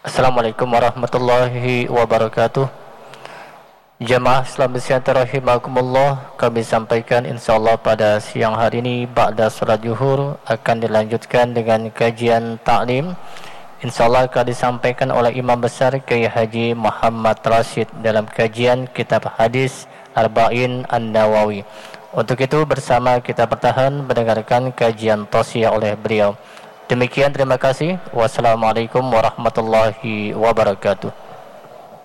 Assalamualaikum warahmatullahi wabarakatuh. Jamaah Islam rahimakumullah, kami sampaikan insyaallah pada siang hari ini ba'da salat zuhur akan dilanjutkan dengan kajian taklim. Insyaallah akan disampaikan oleh Imam Besar Kiai Haji Muhammad Rashid dalam kajian kitab hadis Arba'in An-Nawawi. Untuk itu bersama kita bertahan mendengarkan kajian tausiah oleh beliau. Demikian, terima kasih. Wassalamualaikum warahmatullahi wabarakatuh.